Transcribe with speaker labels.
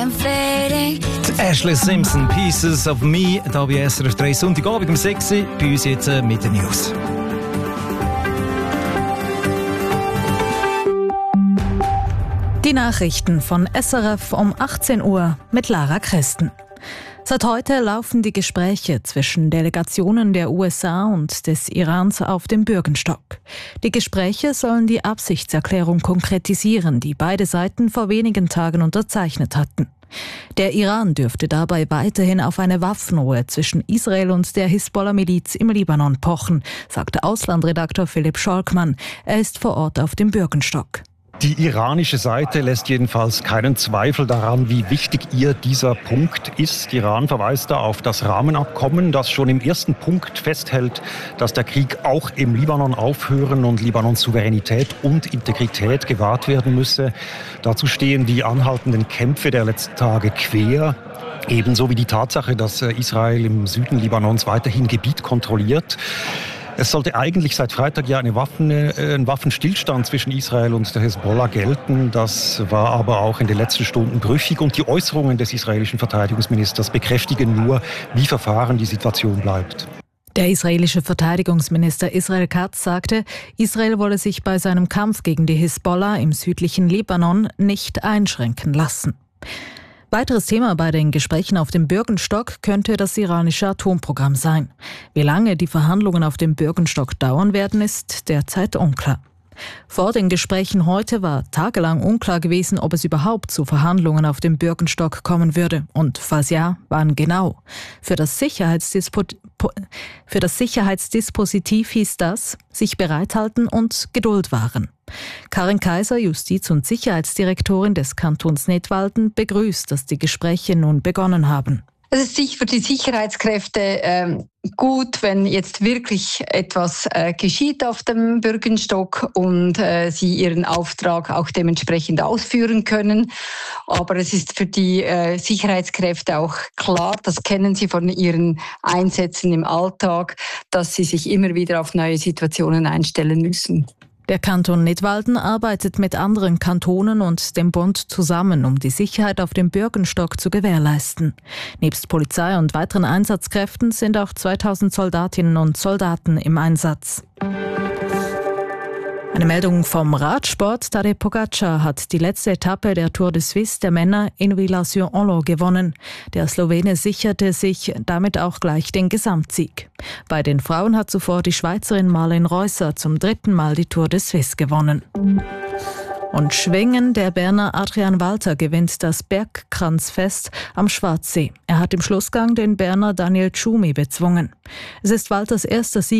Speaker 1: and fading.
Speaker 2: Die Ashley Simpson, Pieces of Me, da bei SRF 3 Sonntagabend um 6 Uhr, bei uns jetzt mit den News.
Speaker 3: Die Nachrichten von SRF um 18 Uhr mit Lara Christen. Seit heute laufen die Gespräche zwischen Delegationen der USA und des Irans auf dem Bürgenstock. Die Gespräche sollen die Absichtserklärung konkretisieren, die beide Seiten vor wenigen Tagen unterzeichnet hatten. Der Iran dürfte dabei weiterhin auf eine Waffenruhe zwischen Israel und der Hisbollah-Miliz im Libanon pochen, sagte Auslandredakteur Philipp Scholkmann. Er ist vor Ort auf dem Bürgenstock.
Speaker 4: Die iranische Seite lässt jedenfalls keinen Zweifel daran, wie wichtig ihr dieser Punkt ist. Iran verweist da auf das Rahmenabkommen, das schon im ersten Punkt festhält, dass der Krieg auch im Libanon aufhören und Libanons Souveränität und Integrität gewahrt werden müsse. Dazu stehen die anhaltenden Kämpfe der letzten Tage quer. Ebenso wie die Tatsache, dass Israel im Süden Libanons weiterhin Gebiet kontrolliert. Es sollte eigentlich seit Freitag ja ein Waffenstillstand zwischen Israel und der Hisbollah gelten. Das war aber auch in den letzten Stunden brüchig. Und die Äußerungen des israelischen Verteidigungsministers bekräftigen nur, wie verfahren die Situation bleibt.
Speaker 3: Der israelische Verteidigungsminister Israel Katz sagte, Israel wolle sich bei seinem Kampf gegen die Hisbollah im südlichen Libanon nicht einschränken lassen. Weiteres Thema bei den Gesprächen auf dem Bürgenstock könnte das iranische Atomprogramm sein. Wie lange die Verhandlungen auf dem Bürgenstock dauern werden, ist derzeit unklar. Vor den Gesprächen heute war tagelang unklar gewesen, ob es überhaupt zu Verhandlungen auf dem Bürgenstock kommen würde. Und falls ja, wann genau. Für das Sicherheitsdispositiv hieß das, sich bereithalten und Geduld wahren. Karin Kaiser, Justiz- und Sicherheitsdirektorin des Kantons Nidwalden, begrüßt, dass die Gespräche nun begonnen haben.
Speaker 5: Es ist sicher für die Sicherheitskräfte gut, wenn jetzt wirklich etwas geschieht auf dem Bürgenstock und sie ihren Auftrag auch dementsprechend ausführen können. Aber es ist für die Sicherheitskräfte auch klar, das kennen sie von ihren Einsätzen im Alltag, dass sie sich immer wieder auf neue Situationen einstellen müssen.
Speaker 3: Der Kanton Nidwalden arbeitet mit anderen Kantonen und dem Bund zusammen, um die Sicherheit auf dem Bürgenstock zu gewährleisten. Nebst Polizei und weiteren Einsatzkräften sind auch 2000 Soldatinnen und Soldaten im Einsatz. Eine Meldung vom Radsport. Tadej Pogačar hat die letzte Etappe der Tour de Suisse der Männer in Villars-sur-Anlon gewonnen. Der Slowene sicherte sich damit auch gleich den Gesamtsieg. Bei den Frauen hat zuvor die Schweizerin Marlen Reusser zum 3. Mal die Tour de Suisse gewonnen. Und Schwingen, der Berner Adrian Walter gewinnt das Bergkranzfest am Schwarzsee. Er hat im Schlussgang den Berner Daniel Tschumi bezwungen. Es ist Walters erster Sieg